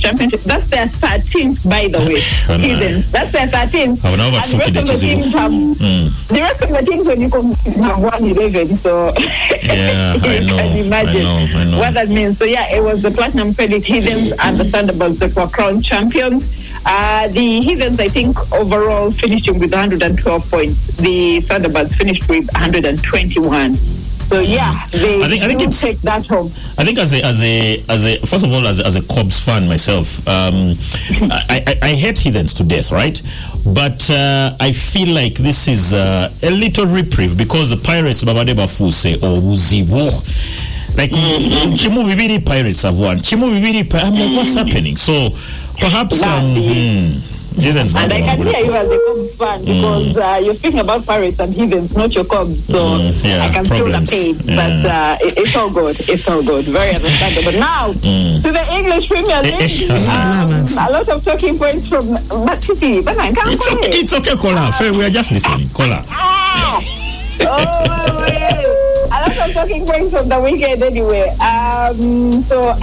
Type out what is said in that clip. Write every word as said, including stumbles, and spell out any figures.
Championship. That's their thirteenth, by the way. Heathens. That's their thirteenth. And the rest of the teams have, mm. the rest of the teams when you come have won eleven. So yeah, you I know, can imagine I know, I know. what that means. So yeah, it was the Platinum Credit Heathens and the Thunderbirds that were crowned champions. Uh, the Heathens, I think, overall finishing with one hundred twelve points. The Thunderbirds finished with one hundred twenty-one. So yeah, they I think, I think it's, take that home. I think as a as a as a first of all as a, as a Cubs fan myself, um, I, I I hate Heathens to death, right? But uh, I feel like this is uh, a little reprieve because the Pirates, Babadeba Fuse or Uziwo, like Chimu Bibiri Pirates have won. Chimu Bibiri, I'm like, what's happening? So perhaps. Um, hmm, and I can hear you as a Cubs fan because mm. uh, you're speaking about Pirates and Heathens, not your Cubs, so mm, yeah, I can problems. feel the pain. Yeah. But uh, it, it's all good. It's all good. Very understandable. But now mm. to the English Premier League, um, a lot of talking points from Matiti. But I can't it's okay. It's okay, Kola. Uh, we are just listening, Kola. Ah, oh, a lot of talking points from the weekend anyway. Um, so